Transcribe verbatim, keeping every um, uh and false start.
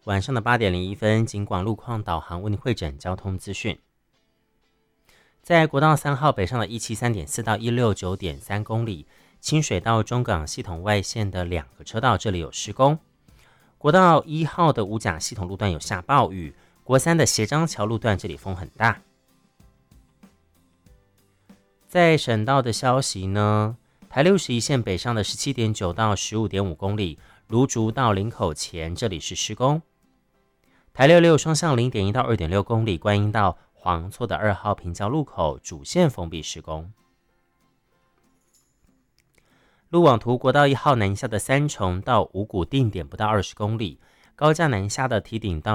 晚上的八点零一分，警广路况导航为您汇整交通资讯。在国道三号北上的一七三点四到一六九点三公里，清水到中港系统外线的两个车道，这里有施工。国道一号的五甲系统路段有下暴雨，国三的协章桥路段这里风很大。在省道的消息呢，台六十一线北上的十七点九到十五点五公里，芦竹到林口前这里是施工。台六六双向零点一到二点六公里，观音到黄厝的二号平交路口主线封闭施工。路网图国道一号南下的三重到五股定点不到二十公里，高架南下的堤顶到